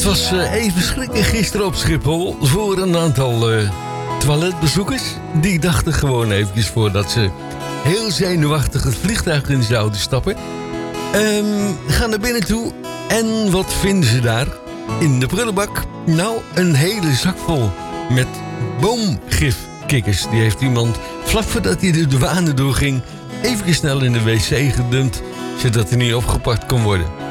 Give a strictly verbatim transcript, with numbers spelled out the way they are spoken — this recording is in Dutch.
was uh, even schrikken gisteren op Schiphol voor een aantal uh, toiletbezoekers. Die dachten gewoon eventjes voordat ze heel zenuwachtig het vliegtuig in zouden stappen. Um, gaan naar binnen toe en wat vinden ze daar? In de prullenbak? Nou, een hele zak vol met boomgifkikkers. Die heeft iemand vlak voordat hij de douane doorging even snel in de wc gedumpt, zodat hij niet opgepakt kon worden.